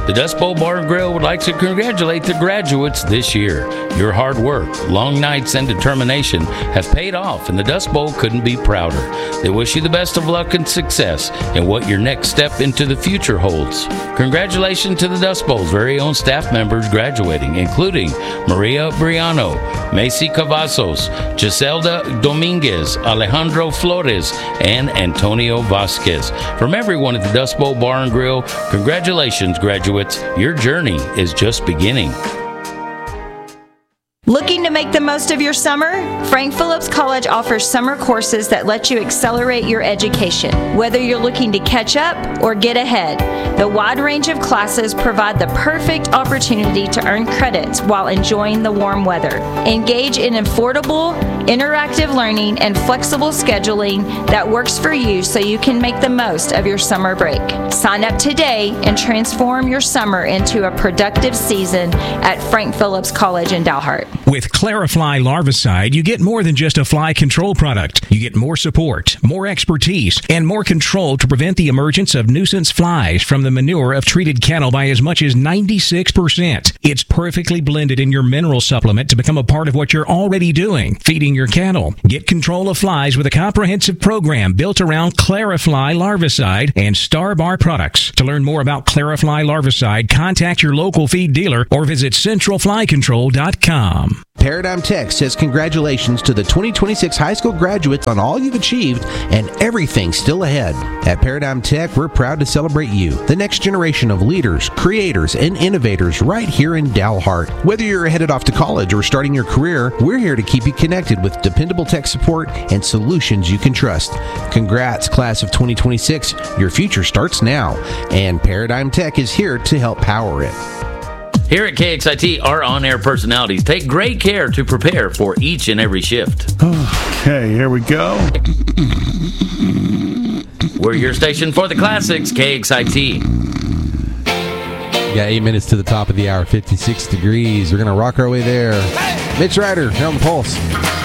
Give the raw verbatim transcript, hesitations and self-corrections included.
The Dust Bowl Bar and Grill would like to congratulate the graduates this year. Your hard work, long nights, and determination have paid off, and the Dust Bowl couldn't be prouder. They wish you the best of luck and success in what your next step into the future holds. Congratulations to the Dust Bowl's very own staff members graduating, including Maria Briano, Macy Cavazos, Giselda Dominguez, Alejandro Flores, and Antonio Vasquez. From everyone at the Dust Bowl Bar and Grill, congratulations, graduates. Your journey is just beginning. Looking to make the most of your summer? Frank Phillips College offers summer courses that let you accelerate your education. Whether you're looking to catch up or get ahead, the wide range of classes provide the perfect opportunity to earn credits while enjoying the warm weather. Engage in affordable, interactive learning and flexible scheduling that works for you so you can make the most of your summer break. Sign up today and transform your summer into a productive season at Frank Phillips College in Dalhart. With Clarifly Larvicide, you get more than just a fly control product. You get more support, more expertise, and more control to prevent the emergence of nuisance flies from the manure of treated cattle by as much as ninety-six percent. It's perfectly blended in your mineral supplement to become a part of what you're already doing, feeding your cattle. Get control of flies with a comprehensive program built around Clarifly Larvicide and Starbar products. To learn more about Clarifly Larvicide, contact your local feed dealer or visit central fly control dot com. Paradigm Tech says congratulations to the twenty twenty-six high school graduates on all you've achieved and everything still ahead. At Paradigm Tech, we're proud to celebrate you, the next generation of leaders, creators, and innovators right here in Dalhart. Whether you're headed off to college or starting your career, we're here to keep you connected with dependable tech support and solutions you can trust. Congrats, class of twenty twenty-six. Your future starts now, and Paradigm Tech is here to help power it. Here at K X I T, our on-air personalities take great care to prepare for each and every shift. Okay, here we go. We're your station for the classics, K X I T. We got eight minutes to the top of the hour, fifty-six degrees. We're going to rock our way there. Mitch Ryder, here on the Pulse.